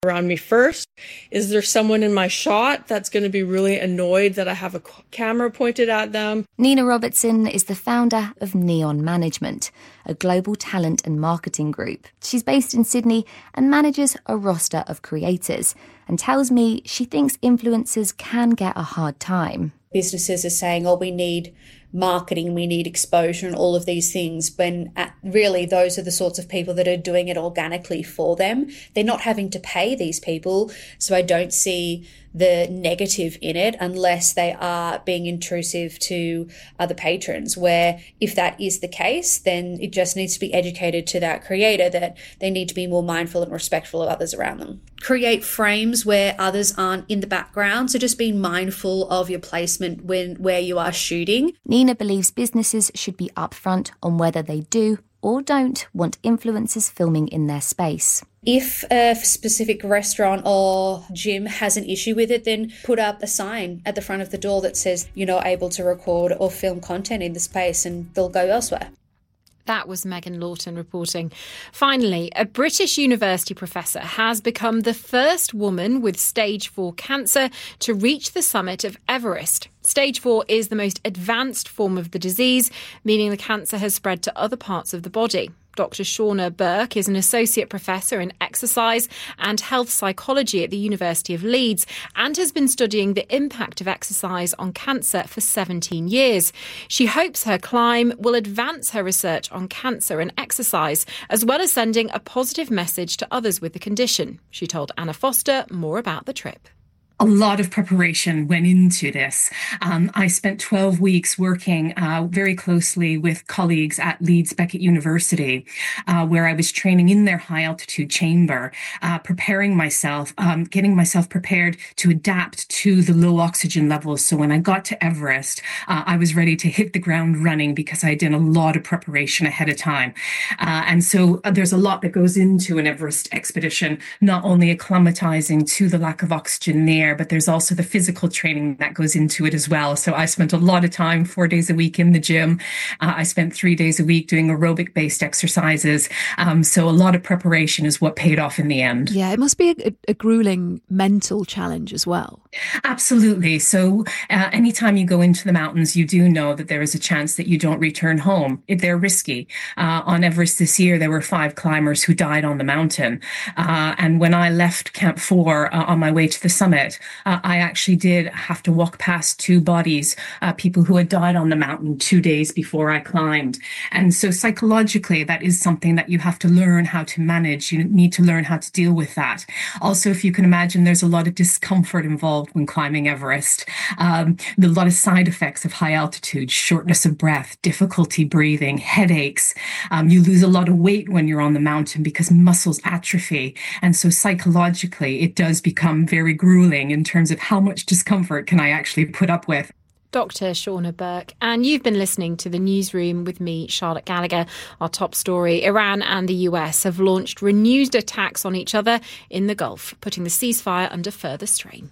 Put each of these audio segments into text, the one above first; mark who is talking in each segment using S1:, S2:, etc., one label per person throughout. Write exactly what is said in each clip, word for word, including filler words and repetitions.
S1: around me first? Is there someone in my shot that's going to be really annoyed that I have a camera pointed at them?
S2: Nina Robertson is the founder of Neon Management, a global talent and marketing group. She's based in Sydney and manages a roster of creators, and tells me she thinks influencers can get a hard time.
S3: Businesses are saying, oh, we need marketing, we need exposure and all of these things, when at, really those are the sorts of people that are doing it organically for them. They're not having to pay these people, so I don't see the negative in it unless they are being intrusive to other patrons, where if that is the case, then it just needs to be educated to that creator that they need to be more mindful and respectful of others around them. Create frames where others aren't in the background, so just being mindful of your placement when where you are shooting.
S2: Nina believes businesses should be upfront on whether they do or don't want influencers filming in their space.
S3: If a specific restaurant or gym has an issue with it, then put up a sign at the front of the door that says you're not able to record or film content in the space, and they'll go elsewhere.
S4: That was Megan Lawton reporting. Finally, a British university professor has become the first woman with stage four cancer to reach the summit of Everest. Stage four is the most advanced form of the disease, meaning the cancer has spread to other parts of the body. Doctor Shauna Burke is an associate professor in exercise and health psychology at the University of Leeds and has been studying the impact of exercise on cancer for seventeen years. She hopes her climb will advance her research on cancer and exercise, as well as sending a positive message to others with the condition. She told Anna Foster more about the trip.
S5: A lot of preparation went into this. Um, I spent twelve weeks working uh, very closely with colleagues at Leeds Beckett University, uh, where I was training in their high altitude chamber, uh, preparing myself, um, getting myself prepared to adapt to the low oxygen levels. So when I got to Everest, uh, I was ready to hit the ground running because I did a lot of preparation ahead of time. Uh, and so uh, there's a lot that goes into an Everest expedition, not only acclimatizing to the lack of oxygen there, but there's also the physical training that goes into it as well. So I spent a lot of time, four days a week in the gym. Uh, I spent three days a week doing aerobic-based exercises. Um, so a lot of preparation is what paid off in the end.
S6: Yeah, it must be a, a grueling mental challenge as well.
S5: Absolutely. So uh, anytime you go into the mountains, you do know that there is a chance that you don't return home. If they're risky. Uh, on Everest this year, there were five climbers who died on the mountain. Uh, and when I left Camp four uh, on my way to the summit, Uh, I actually did have to walk past two bodies, uh, people who had died on the mountain two days before I climbed. And so psychologically, that is something that you have to learn how to manage. You need to learn how to deal with that. Also, if you can imagine, there's a lot of discomfort involved when climbing Everest. Um, a lot of side effects of high altitude, shortness of breath, difficulty breathing, headaches. Um, you lose a lot of weight when you're on the mountain because muscles atrophy. And so psychologically, it does become very grueling in terms of how much discomfort can I actually put up with.
S4: Doctor Shauna Burke. And you've been listening to The Newsroom with me, Charlotte Gallagher. Our top story, Iran and the U S have launched renewed attacks on each other in the Gulf, putting the ceasefire under further strain.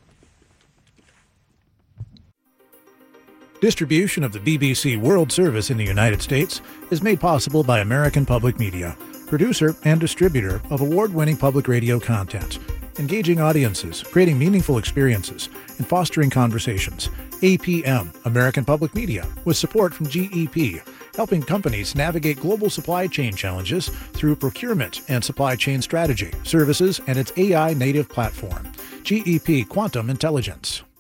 S7: Distribution of the B B C World Service in the United States is made possible by American Public Media, producer and distributor of award-winning public radio content. Engaging audiences, creating meaningful experiences, and fostering conversations. A P M, American Public Media, with support from G E P, helping companies navigate global supply chain challenges through procurement and supply chain strategy, services, and its A I native platform. G E P Quantum Intelligence.